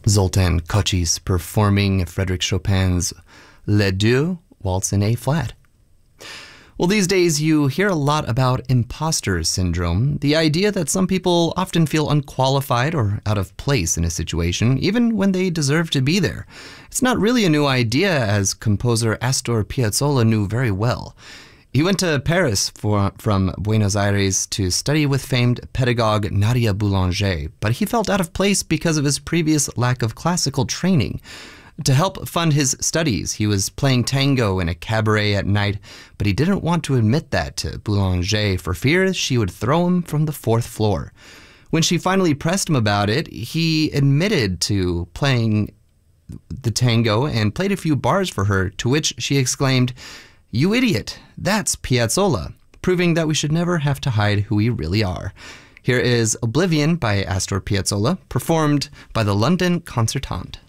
Zoltan Kocsis performing Frédéric Chopin's Les Deux, Waltz in A-flat. Well, these days you hear a lot about imposter syndrome, the idea that some people often feel unqualified or out of place in a situation, even when they deserve to be there. It's not really a new idea, as composer Astor Piazzolla knew very well. He went to Paris from Buenos Aires to study with famed pedagogue Nadia Boulanger, but he felt out of place because of his previous lack of classical training. To help fund his studies, he was playing tango in a cabaret at night, but he didn't want to admit that to Boulanger for fear she would throw him from the 4th floor. When she finally pressed him about it, he admitted to playing the tango and played a few bars for her, to which she exclaimed, "You idiot, that's Piazzolla," proving that we should never have to hide who we really are. Here is Oblivion by Astor Piazzolla, performed by the London Concertante.